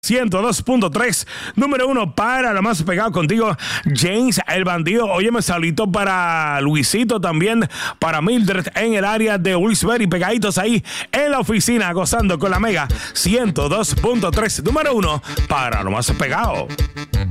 102.3, número 1 para lo más pegado contigo, James el Bandido. Óyeme, saludito para Luisito, también para Mildred en el área de Wilkes-Barre, pegaditos ahí en la oficina, gozando con la Mega 102.3, número 1 para lo más pegado.